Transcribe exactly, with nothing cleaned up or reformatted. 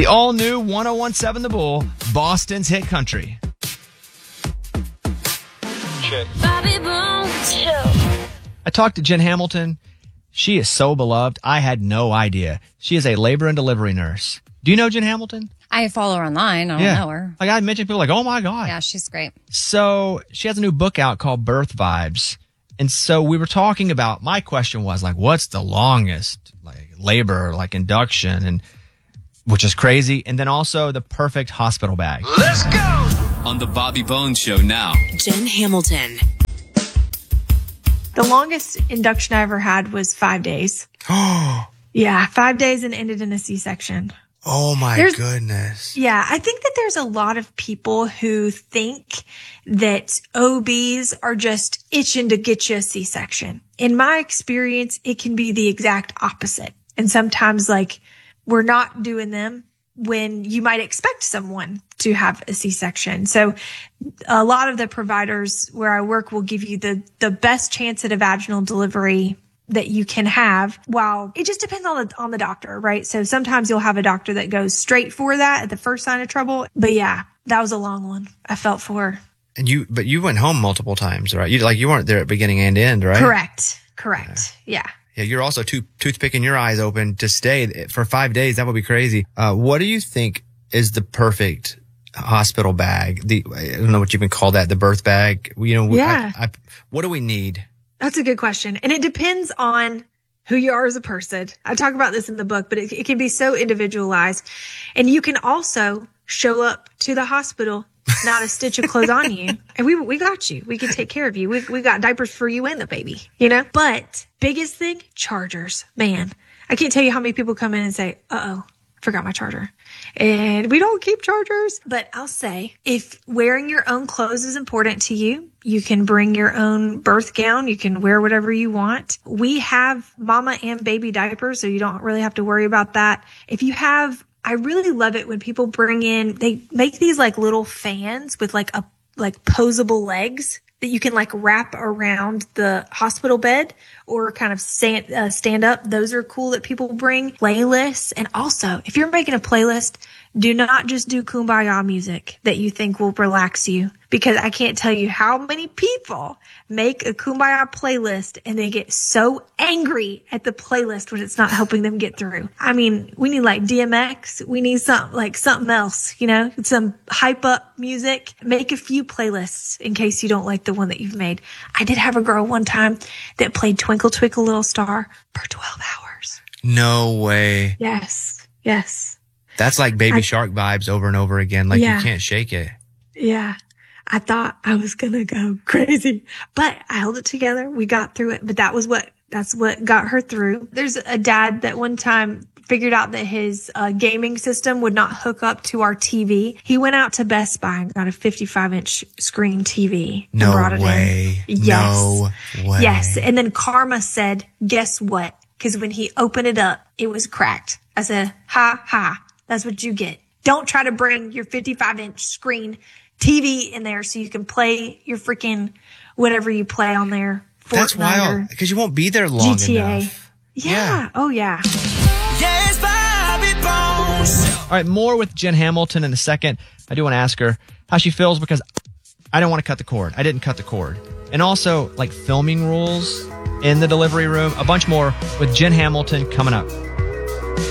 The all-new one oh one seven The Bull, Boston's hit country. Bobby Bones Show. I talked to Jen Hamilton. She is so beloved. I had no idea. She is a labor and delivery nurse. Do you know Jen Hamilton? I follow her online. I don't yeah. know her. Like I mentioned, people are like, oh my God. Yeah, she's great. So she has a new book out called Birth Vibes. And so we were talking about, my question was like, what's the longest like labor, like induction, and which is crazy. And then also the perfect hospital bag. Let's go! On the Bobby Bones Show now. Jen Hamilton. The longest induction I ever had was five days. Yeah, five days and ended in a C-section. Oh my There's, goodness. Yeah, I think that there's a lot of people who think that O Bs are just itching to get you a C-section. In my experience, it can be the exact opposite. And sometimes like we're not doing them when you might expect someone to have a C-section. So a lot of the providers where I work will give you the, the best chance at a vaginal delivery that you can have. While it just depends on the, on the doctor, right? So sometimes you'll have a doctor that goes straight for that at the first sign of trouble. But yeah, that was a long one. I felt for. And you, but you went home multiple times, right? You like, you weren't there at beginning and end, right? Correct. Correct. Yeah. Yeah. You're also tooth, toothpicking your eyes open to stay for five days. That would be crazy. Uh, what do you think is the perfect hospital bag? The, I don't know what you can call that, the birth bag. You know, yeah. I, I, what do we need? That's a good question. And it depends on who you are as a person. I talk about this in the book, but it, it can be so individualized. And you can also show up to the hospital, not a stitch of clothes on you. And we we got you. We can take care of you. We've, we got diapers for you and the baby, you know? But biggest thing, chargers. Man, I can't tell you how many people come in and say, uh-oh, forgot my charger. And we don't keep chargers. But I'll say, if wearing your own clothes is important to you, you can bring your own birth gown. You can wear whatever you want. We have mama and baby diapers, so you don't really have to worry about that. If you have, I really love it when people bring in, they make these like little fans with like a, like posable legs that you can like wrap around the hospital bed or kind of stand, uh, stand up. Those are cool that people bring. Playlists. And also, if you're making a playlist, do not just do Kumbaya music that you think will relax you, because I can't tell you how many people make a Kumbaya playlist and they get so angry at the playlist when it's not helping them get through. I mean, we need like D M X. We need something like something else, you know, some hype up music. Make a few playlists in case you don't like the one that you've made. I did have a girl one time that played Twinkle Twinkle Little Star for twelve hours. No way. Yes. Yes. That's like Baby I, Shark vibes over and over again. Like yeah. you can't shake it. Yeah. I thought I was going to go crazy, but I held it together. We got through it, but that was what, that's what got her through. There's a dad that one time figured out that his uh, gaming system would not hook up to our T V. He went out to Best Buy and got a fifty-five inch screen T V. And no brought it way. In. Yes. No way. Yes. And then Karma said, guess what? Because when he opened it up, it was cracked. I said, ha, ha. That's what you get. Don't try to bring your fifty-five inch screen T V in there so you can play your freaking whatever you play on there. Fortnite. That's wild, because you won't be there long G T A. enough. Yeah. yeah. Oh, yeah. Yes, Bobby Bones. All right, more with Jen Hamilton in a second. I do want to ask her how she feels, because I don't want to cut the cord. I didn't cut the cord. And also, like, filming rules in the delivery room. A bunch more with Jen Hamilton coming up.